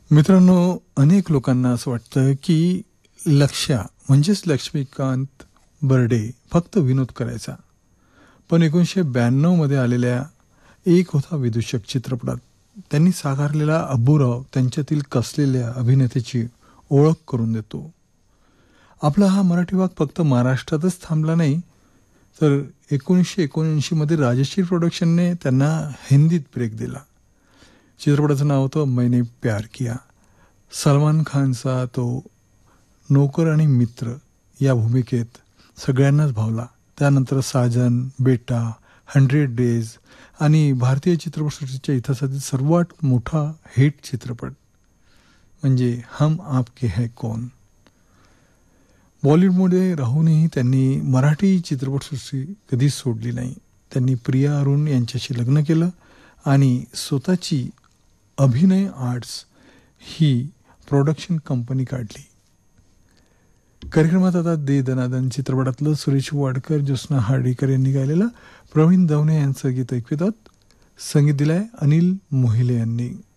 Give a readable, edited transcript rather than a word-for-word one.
मित्रांनो, अनेक लोकांना असं वाटतं की लक्ष्या म्हणजेच लक्ष्मीकांत बर्डे फक्त विनोद करायचा. पण 1992 मध्ये आलेल्या एक होता विदूषक चित्रपटात त्यांनी साकारलेला अब्बूराव त्यांच्यातील कसलेल्या अभिनेत्याची ओळख करून देतो. आपला हा मराठी भाग फक्त महाराष्ट्रातच थांबला नाही, तर 1979 मध्ये राजश्री प्रोडक्शनने त्यांना हिंदीत ब्रेक दिला. चित्रपटाचं नाव होतं मैंने प्यार किया. सलमान खानचा तो नोकर आणि मित्र या भूमिकेत सगळ्यांनाच भावला. त्यानंतर साजन, बेटा, 100 डेज आणि भारतीय चित्रपटसृष्टीच्या इतिहासातील सर्वात मोठा हिट चित्रपट म्हणजे हम आपके है कौन. बॉलिवूडमध्ये राहूनही त्यांनी मराठी चित्रपटसृष्टी कधीच सोडली नाही. त्यांनी प्रिया अरुण यांच्याशी लग्न केलं आणि स्वतःची अभिनय आर्ट्स ही प्रोडक्शन कंपनी काढली. कार्यक्रमात आता दे दनादन चित्रपटातलं सुरेश वाडकर, ज्योत्स्ना हार्डीकर यांनी गायलेलं प्रवीण दवणे यांचं गीत ऐकवितात. संगीत दिलंय अनिल मोहिले यांनी.